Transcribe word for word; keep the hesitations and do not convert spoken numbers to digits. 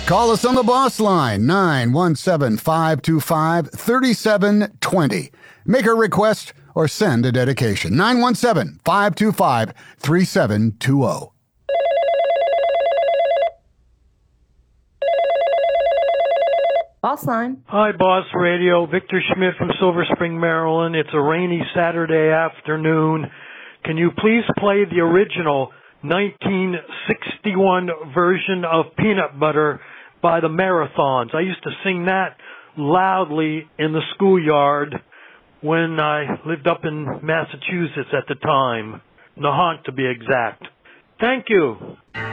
Call us on the boss line, nine one seven, five two five, three seven two zero. Make a request or send a dedication, nine one seven, five two five, three seven two zero. Boss line. Hi, Boss Radio. Victor Schmidt from Silver Spring, Maryland. It's a rainy Saturday afternoon. Can you please play the original nineteen sixty-one version of Peanut Butter by the Marathons? I used to sing that loudly in the schoolyard when I lived up in Massachusetts at the time. Nahant, to be exact. Thank you.